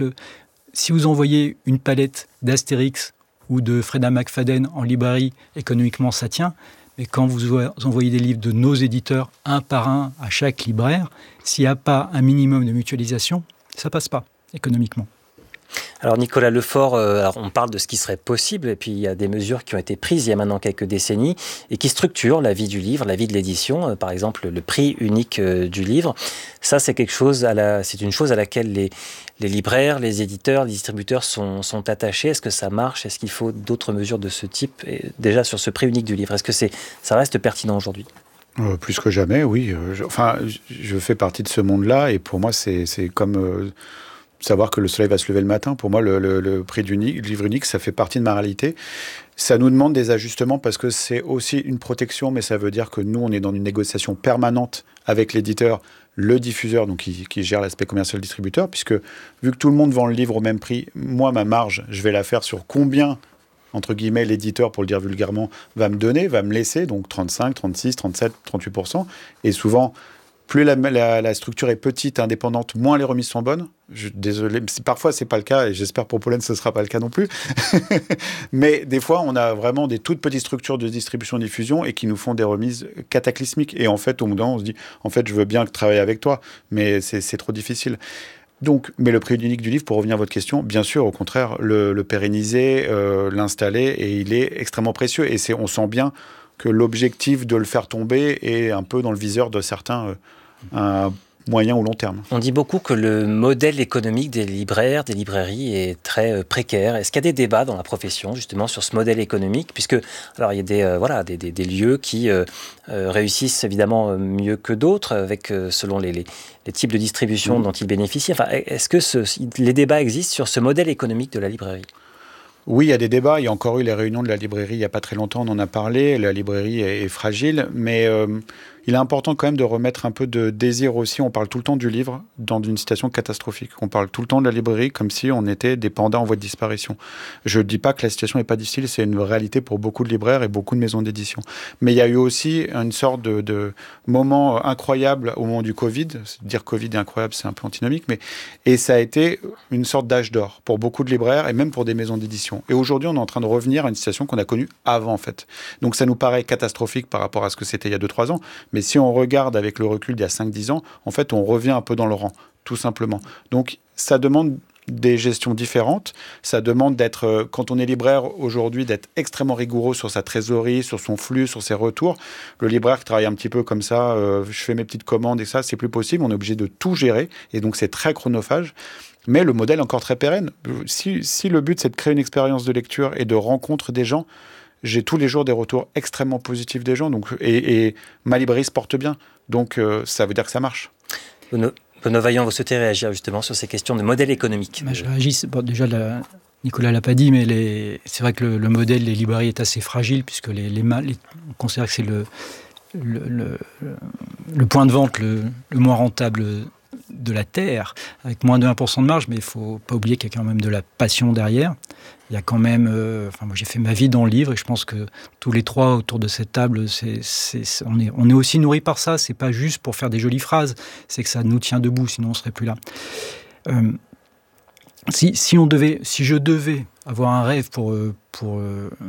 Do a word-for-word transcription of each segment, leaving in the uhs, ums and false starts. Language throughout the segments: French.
que si vous envoyez une palette d'Astérix ou de Freda McFadden en librairie, économiquement, ça tient. Mais quand vous envoyez des livres de nos éditeurs, un par un, à chaque libraire, s'il n'y a pas un minimum de mutualisation, ça ne passe pas, économiquement. Alors Nicolas Lefort, euh, alors on parle de ce qui serait possible, et puis il y a des mesures qui ont été prises il y a maintenant quelques décennies, et qui structurent la vie du livre, la vie de l'édition. Euh, par exemple, le prix unique euh, du livre. Ça, c'est quelque chose à la, c'est une chose à laquelle les, les libraires, les éditeurs, les distributeurs sont, sont attachés. Est-ce que ça marche? Est-ce qu'il faut d'autres mesures de ce type? Et déjà sur ce prix unique du livre, est-ce que c'est, ça reste pertinent aujourd'hui? Euh, plus que jamais, oui. Euh, je, enfin, je, je fais partie de ce monde-là, et pour moi, c'est, c'est comme... Euh, savoir que le soleil va se lever le matin. Pour moi, le, le, le prix du livre unique, ça fait partie de ma réalité. Ça nous demande des ajustements parce que c'est aussi une protection, mais ça veut dire que nous, on est dans une négociation permanente avec l'éditeur, le diffuseur, donc qui, qui gère l'aspect commercial distributeur, puisque vu que tout le monde vend le livre au même prix, moi, ma marge, je vais la faire sur combien, entre guillemets, l'éditeur, pour le dire vulgairement, va me donner, va me laisser, donc trente-cinq, trente-six, trente-sept, trente-huit pour cent. Et souvent, plus la, la, la structure est petite, indépendante, moins les remises sont bonnes. Je, désolé, parfois c'est pas le cas, et j'espère pour Pollen ce sera pas le cas non plus. Mais des fois, on a vraiment des toutes petites structures de distribution-diffusion et qui nous font des remises cataclysmiques. Et en fait, au bout d'un moment, on se dit, en fait, je veux bien travailler avec toi, mais c'est, c'est trop difficile. Donc, mais le prix unique du livre, pour revenir à votre question, bien sûr, au contraire, le, le pérenniser, euh, l'installer, et il est extrêmement précieux. Et c'est, on sent bien que l'objectif de le faire tomber est un peu dans le viseur de certains euh, un moyen ou long terme. On dit beaucoup que le modèle économique des libraires, des librairies est très euh, précaire. Est-ce qu'il y a des débats dans la profession justement sur ce modèle économique? Puisque alors il y a des euh, voilà des, des, des lieux qui euh, euh, réussissent évidemment mieux que d'autres avec euh, selon les, les, les types de distribution mmh. dont ils bénéficient. Enfin, est-ce que ce, les débats existent sur ce modèle économique de la librairie? Oui, il y a des débats. Il y a encore eu les réunions de la librairie il n'y a pas très longtemps, on en a parlé. La librairie est, est fragile, mais euh, il est important quand même de remettre un peu de désir aussi. On parle tout le temps du livre dans une situation catastrophique. On parle tout le temps de la librairie comme si on était des pandas en voie de disparition. Je ne dis pas que la situation n'est pas difficile, c'est une réalité pour beaucoup de libraires et beaucoup de maisons d'édition. Mais il y a eu aussi une sorte de, de moment incroyable au moment du Covid. Dire Covid est incroyable, c'est un peu antinomique, mais et ça a été une sorte d'âge d'or pour beaucoup de libraires et même pour des maisons d'édition. Et aujourd'hui, on est en train de revenir à une situation qu'on a connue avant, en fait. Donc ça nous paraît catastrophique par rapport à ce que c'était il y a deux trois ans. Mais si on regarde avec le recul d'il y a cinq dix ans, en fait, on revient un peu dans le rang, tout simplement. Donc, ça demande des gestions différentes. Ça demande d'être, quand on est libraire aujourd'hui, d'être extrêmement rigoureux sur sa trésorerie, sur son flux, sur ses retours. Le libraire qui travaille un petit peu comme ça, euh, je fais mes petites commandes et ça, c'est plus possible. On est obligé de tout gérer et donc c'est très chronophage. Mais le modèle est encore très pérenne. Si, si le but, c'est de créer une expérience de lecture et de rencontre des gens, j'ai tous les jours des retours extrêmement positifs des gens. Donc, et, et ma librairie se porte bien. Donc, euh, ça veut dire que ça marche. Benoît, Benoît Vaillant, vous souhaitez réagir justement sur ces questions de modèle économique? Bah, je réagis. Bon, déjà, la, Nicolas ne l'a pas dit, mais les, c'est vrai que le, le modèle des librairies est assez fragile, puisque les, les, les, on considère que c'est le, le, le, le point de vente le, le moins rentable de la terre, avec moins de un pour cent de marge, mais il ne faut pas oublier qu'il y a quand même de la passion derrière. Il y a quand même... Euh, enfin, moi, j'ai fait ma vie dans le livre, et je pense que tous les trois autour de cette table, c'est, c'est, c'est, on, est, on est aussi nourris par ça. Ce n'est pas juste pour faire des jolies phrases, c'est que ça nous tient debout, sinon on ne serait plus là. Euh, si, si, on devait, si je devais avoir un rêve pour, pour,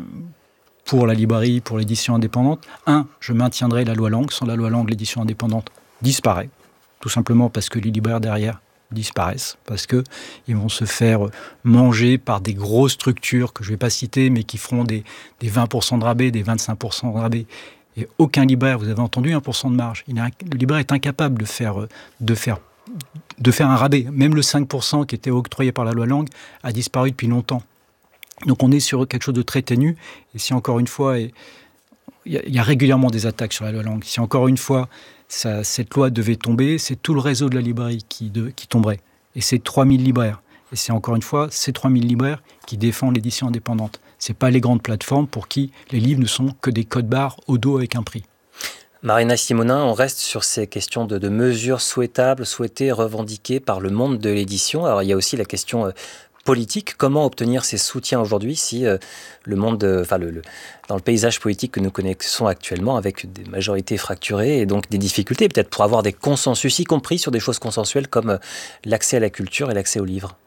pour la librairie, pour l'édition indépendante, un, je maintiendrais la loi Lang. Sans la loi Lang, l'édition indépendante disparaît. Tout simplement parce que les libraires derrière disparaissent, parce qu'ils vont se faire manger par des grosses structures que je ne vais pas citer, mais qui feront des, des vingt pour cent de rabais, des vingt-cinq pour cent de rabais. Et aucun libraire, vous avez entendu, un pour cent de marge. Il est, le libraire est incapable de faire, de, faire, de faire un rabais. Même le cinq pour cent qui était octroyé par la loi Lang a disparu depuis longtemps. Donc on est sur quelque chose de très ténu. Et si encore une fois, il y, y a régulièrement des attaques sur la loi Lang, si encore une fois, Ça, cette loi devait tomber, c'est tout le réseau de la librairie qui, de, qui tomberait. Et c'est trois mille libraires. Et c'est encore une fois ces trois mille libraires qui défendent l'édition indépendante. Ce n'est pas les grandes plateformes pour qui les livres ne sont que des codes barres au dos avec un prix. Marina Simonin, on reste sur ces questions de, de mesures souhaitables, souhaitées, revendiquées par le monde de l'édition. Alors il y a aussi la question... Euh, politique. Comment obtenir ces soutiens aujourd'hui si euh, le monde, de, enfin le, le, dans le paysage politique que nous connaissons actuellement, avec des majorités fracturées et donc des difficultés, peut-être pour avoir des consensus, y compris sur des choses consensuelles comme euh, l'accès à la culture et l'accès aux livres?